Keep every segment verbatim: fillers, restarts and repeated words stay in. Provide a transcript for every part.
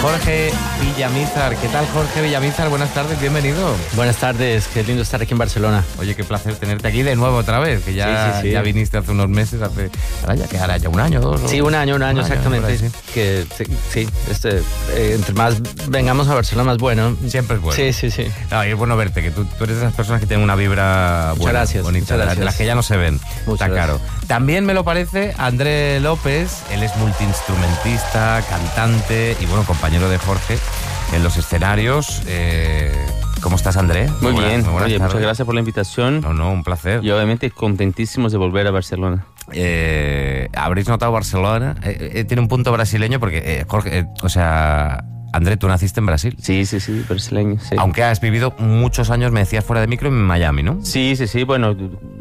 Jorge Villamizar. ¿Qué tal, Jorge Villamizar? Buenas tardes, bienvenido. Buenas tardes, qué lindo estar aquí en Barcelona. Oye, qué placer tenerte aquí de nuevo otra vez, que ya, sí, sí, sí. ya viniste hace unos meses, hace, ahora ya que hará ya un año, dos. Sí, un año, un año, un exactamente. Año, sí. Que sí, sí este, eh, entre más vengamos a Barcelona, más bueno. Siempre es bueno. Sí, sí, sí. No, y es bueno verte, que tú, tú eres de esas personas que tienen una vibra muchas buena, gracias, bonita, muchas gracias. de las que ya no se ven. Muchas Está claro. gracias. También me lo parece André López, él es multiinstrumentista, cantante y bueno, compañero de Jorge en los escenarios. Eh, ¿Cómo estás, André? Muy, muy bien. Buenas, Oye, tardes. muchas gracias por la invitación. No, no, un placer. Y obviamente contentísimos de volver a Barcelona. Eh, Habréis notado Barcelona. Eh, eh, tiene un punto brasileño porque, eh, Jorge, eh, o sea, André, tú naciste en Brasil. Sí, sí, sí, brasileño, sí. Aunque has vivido muchos años, me decías, fuera de micro en Miami, ¿no? Sí, sí, sí, bueno,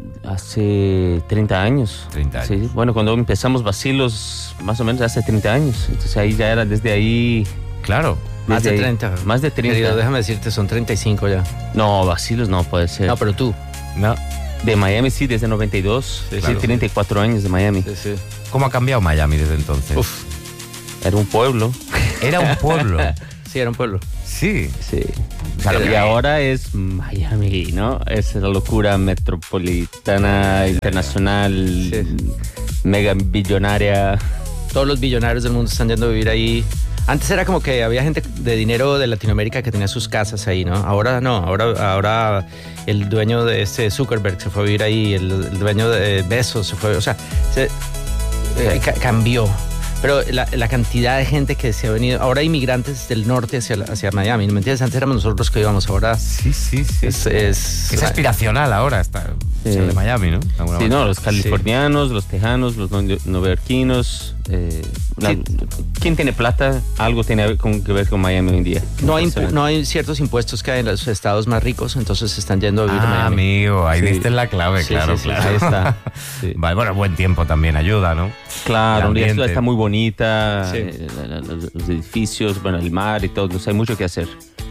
hace treinta años. treinta años. Sí, bueno, cuando empezamos Bacilos, más o menos hace treinta años. Entonces ahí ya era desde ahí... Claro. Más de ahí, treinta. Más de treinta. Querido, déjame decirte, son treinta y cinco ya. No, Bacilos no puede ser. No, pero tú. No. De Miami sí, desde noventa y dos. Sí, Sí, claro. treinta y cuatro años de Miami. Sí, sí. ¿Cómo ha cambiado Miami desde entonces? Uf, Era un pueblo. Era un pueblo. sí, era un pueblo. Sí. Sí. Claro, y que- ahora es Miami, ¿no? Es la locura metropolitana, internacional, Sí. mega billonaria. Todos los billonarios del mundo están yendo a vivir ahí. Antes era como que había gente de dinero de Latinoamérica que tenía sus casas ahí, ¿no? Ahora no, ahora, ahora el dueño de este Zuckerberg se fue a vivir ahí, el, el dueño de Bezos se fue, o sea, se, eh, ca- cambió. Pero la, la cantidad de gente que se ha venido, ahora hay inmigrantes del norte hacia, hacia Miami, ¿no me entiendes? Antes éramos nosotros los que íbamos, ahora Sí, sí, sí. es... es, Es aspiracional ahora estar Sí. ser de Miami, ¿no? De alguna Sí, manera. no, los californianos, los tejanos, los nue- nueveyorquinos. Eh, la- Sí. ¿Quién tiene plata? Algo tiene con- que ver con Miami hoy en día. No hay, impu- no hay ciertos impuestos que hay en los estados más ricos, entonces se están yendo a vivir a Ah, Miami. amigo, ahí Sí. diste en la clave, Sí, claro, sí, sí, claro. Ahí está. Sí. Vale, bueno, buen tiempo también ayuda, ¿no? Claro, El la ciudad ambiente. está muy bonita, Sí. eh, la- la- los, los edificios, bueno, el mar y todo, entonces hay mucho que hacer.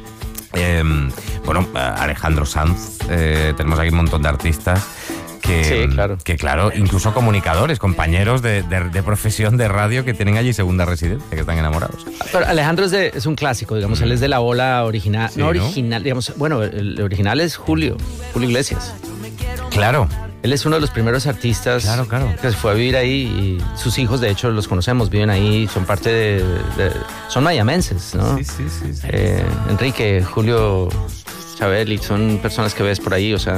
Eh, bueno, Alejandro Sanz, eh, tenemos aquí un montón de artistas que, Sí, claro. que claro, incluso comunicadores, compañeros de, de- de profesión de radio que tienen allí segunda residencia, que están enamorados. Pero Alejandro es, de, es un clásico, digamos, él es de la ola original, Sí, no ¿no? original, digamos, bueno, el original es Julio, Julio Iglesias. Claro, Él es uno de los primeros artistas Claro, claro. que se fue a vivir ahí y sus hijos, de hecho, los conocemos, viven ahí, son parte de... de- son mayamenses, ¿no? sí, sí, sí. sí. Eh, Enrique, Julio, Chabeli, son personas que ves por ahí, o sea...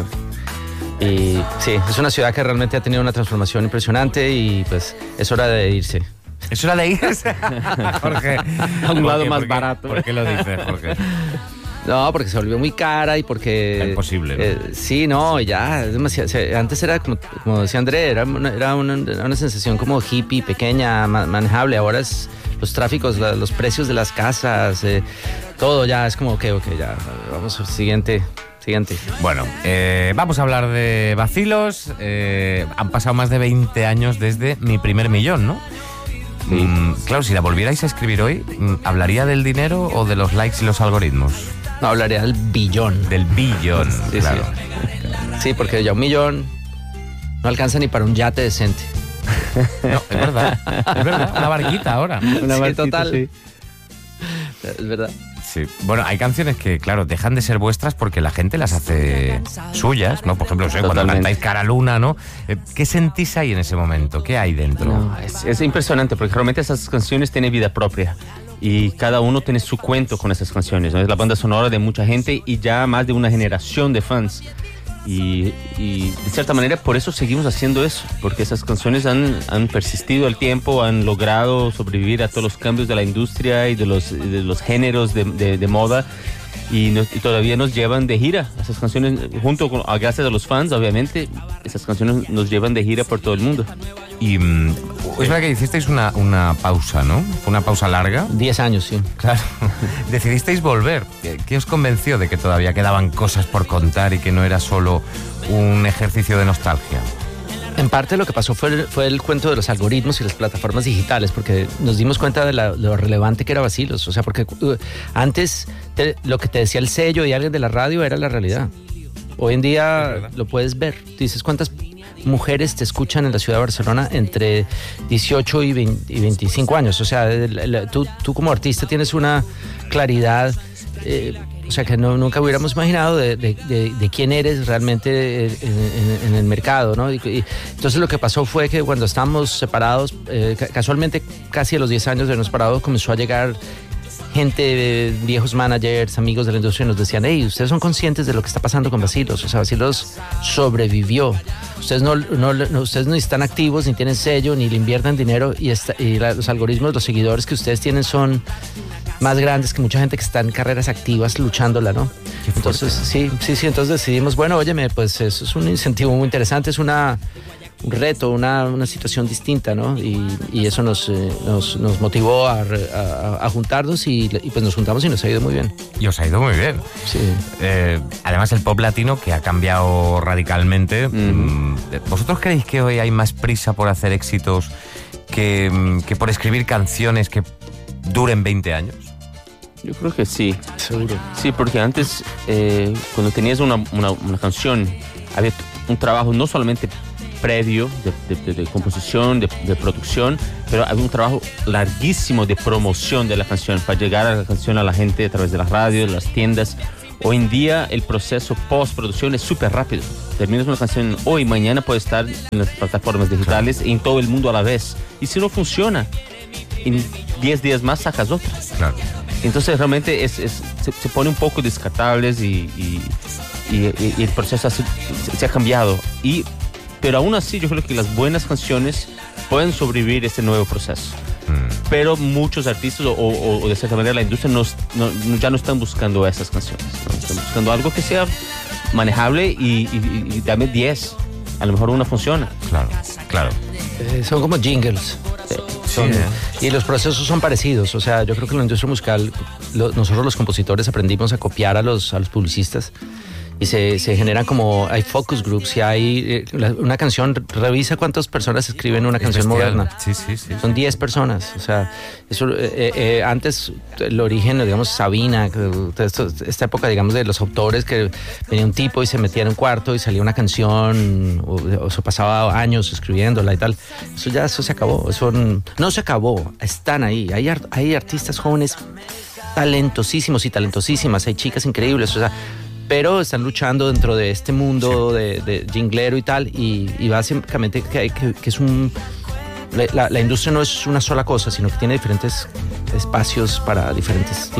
Y sí, es una ciudad que realmente ha tenido una transformación impresionante y pues es hora de irse. Es hora de irse. Jorge. A un ¿Por lado qué? más ¿Por qué? barato. ¿Por qué lo dices, Jorge? No, porque se volvió muy cara y porque... Es imposible, ¿no? eh, sí, no, ya, es demasiado. O sea, antes era como, como decía André, era una, era una, una sensación como hippie, pequeña, ma- manejable. Ahora es los tráficos, la- los precios de las casas, eh, todo ya es como, ok, ok, ya, vamos al siguiente, siguiente. Bueno, eh, vamos a hablar de vacilos. Eh, han pasado más de veinte años desde mi primer millón, ¿no? Sí. Mm, claro, si la volvierais a escribir hoy, mm, ¿hablaría del dinero o de los likes y los algoritmos? No, hablaría del billón. Del billón, Sí, claro. sí. Sí, porque ya un millón no alcanza ni para un yate decente. No, es verdad, es verdad. Una barquita ahora. Una Sí, barquita, total. sí. Es verdad. Sí. Bueno, hay canciones que, claro, dejan de ser vuestras porque la gente las hace suyas, ¿no? Por ejemplo, no sé, cuando Totalmente. cantáis Cara Luna, ¿no? Eh, ¿Qué sentís ahí en ese momento? ¿Qué hay dentro? No, es, es impresionante porque realmente esas canciones tienen vida propia y cada uno tiene su cuento con esas canciones, ¿no? Es la banda sonora de mucha gente y ya más de una generación de fans. Y, y de cierta manera por eso seguimos haciendo eso, porque esas canciones han, han persistido al tiempo, han logrado sobrevivir a todos los cambios de la industria y de los, de los géneros de, de, de moda. Y, nos- y todavía nos llevan de gira. Esas canciones, junto con, a gracias a los fans, obviamente, esas canciones nos llevan de gira por todo el mundo. Y mm, es verdad que hicisteis una, una pausa, ¿no? Fue una pausa larga. Diez años, sí. Claro. Decidisteis volver. ¿Qué, qué os convenció de que todavía quedaban cosas por contar y que no era solo un ejercicio de nostalgia? En parte lo que pasó fue el, fue el cuento de los algoritmos y las plataformas digitales, porque nos dimos cuenta de la- lo relevante que era Bacilos. O sea, porque uh, antes te- lo que te decía el sello y alguien de la radio era la realidad. Hoy en día lo puedes ver. Dices, ¿cuántas mujeres te escuchan en la ciudad de Barcelona entre dieciocho y veinticinco años. O sea, tú, tú como artista tienes una claridad, eh, o sea, que no, nunca hubiéramos imaginado de, de, de, de quién eres realmente en, en, en el mercado, ¿no? Y, y entonces lo que pasó fue que cuando estábamos separados, eh, casualmente casi a los diez años de habernos separado, comenzó a llegar gente, viejos managers, amigos de la industria, nos decían: hey, ustedes son conscientes de lo que está pasando con Bacilos. O sea, Bacilos sobrevivió. Ustedes no, no, no, ustedes no están activos, ni tienen sello, ni le invierten dinero, y, esta, y la, los algoritmos, los seguidores que ustedes tienen son más grandes que mucha gente que está en carreras activas luchándola, ¿no? Entonces, sí, sí, sí, entonces decidimos, bueno, óyeme, pues eso es un incentivo muy interesante, es una... un reto, una, una situación distinta, ¿no? Y, y eso nos, eh, nos, nos motivó a, a, a juntarnos y, y pues nos juntamos y nos ha ido muy bien. Y os ha ido muy bien. Sí. Eh, además el pop latino que ha cambiado radicalmente. Mm. ¿Vosotros creéis que hoy hay más prisa por hacer éxitos que, que por escribir canciones que duren veinte años? Yo creo que sí. Seguro. Sí, porque antes, eh, cuando tenías una, una, una canción, había un trabajo no solamente previo de, de, de, de composición, de, de producción, pero había un trabajo larguísimo de promoción de la canción para llegar a la canción a la gente a través de las radios, las tiendas. Hoy en día el proceso postproducción es súper rápido. Terminas una canción hoy, mañana puede estar en las plataformas digitales y en todo el mundo a la vez. Y si no funciona, en diez días más sacas otra. Claro. Entonces realmente es, es, se, se pone un poco descartables y, y, y, y el proceso se, se ha cambiado. Y pero aún así yo creo que las buenas canciones pueden sobrevivir este nuevo proceso. Mm. Pero muchos artistas o, o, o de cierta manera la industria no, no, ya no están buscando esas canciones, ¿no? Están buscando algo que sea manejable y, y, y dame diez. A lo mejor una funciona. Claro, claro. Eh, son como jingles. Sí, son, eh. Y los procesos son parecidos. O sea, yo creo que en la industria musical lo, nosotros los compositores aprendimos a copiar a los, a los publicistas. Y se, se generan como, hay focus groups y hay eh, la, una canción, revisa cuántas personas escriben una Es canción bestial. moderna. Sí, sí, sí. Son diez personas, o sea, eso, eh, eh, antes el origen, digamos, Sabina, esto, esta época, digamos, de los autores que venía un tipo y se metía en un cuarto y salía una canción, o, o se pasaba años escribiéndola y tal, eso ya, eso se acabó, eso no se acabó, están ahí, hay, art, hay artistas jóvenes talentosísimos y talentosísimas, hay chicas increíbles, o sea, pero están luchando dentro de este mundo sí. de, de jinglero y tal, y, y básicamente que, que, que es un... La, la industria no es una sola cosa, sino que tiene diferentes espacios para diferentes